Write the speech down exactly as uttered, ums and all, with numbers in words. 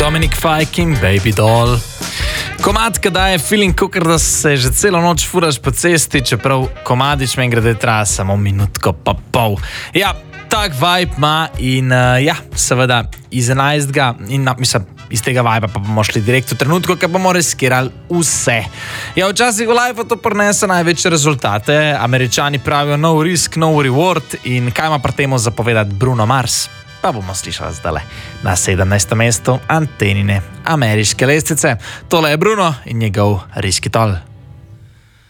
Dominic Fike in Baby Doll. Komad, ki daje feeling, kakor da se že celo noč furaš po cesti, čeprav komadič meni grede traja samo minutko pa pol. Ja, tak vibe ima in uh, ja, seveda iz enajstega in na, mislim, iz tega vibe pa bomo šli direkt v trenutku, ko bomo riskirali vse. Ja, včasih v life to prinese največje rezultate. Američani pravijo no risk, no reward in kaj ima pri temu zapovedati Bruno Mars? Pa bomo slišali zdale na sedemnajstem mestu Antenine ameriške lestvice. Tole je Bruno in njegov Risk It All.